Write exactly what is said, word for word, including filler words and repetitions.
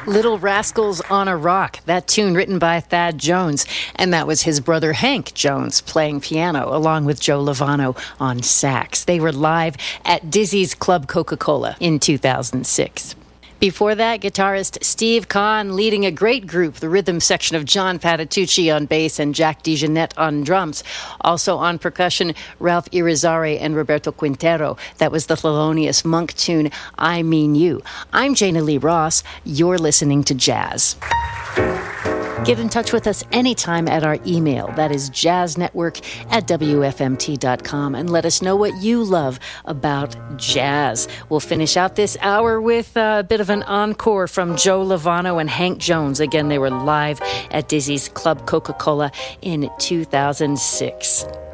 Little Rascals on a Rock, that tune written by Thad Jones, and that was his brother Hank Jones playing piano along with Joe Lovano on sax. They were live at Dizzy's Club Coca-Cola in two thousand six. Before that, guitarist Steve Kahn leading a great group, the rhythm section of John Patitucci on bass and Jack DeJohnette on drums. Also on percussion, Ralph Irizarry and Roberto Quintero. That was the Thelonious Monk tune, I Mean You. I'm Jana Lee Ross. You're listening to Jazz. Get in touch with us anytime at our email. That is jazznetwork at W F M T dot com. And let us know what you love about jazz. We'll finish out this hour with a bit of an encore from Joe Lovano and Hank Jones. Again, they were live at Dizzy's Club Coca-Cola in two thousand six.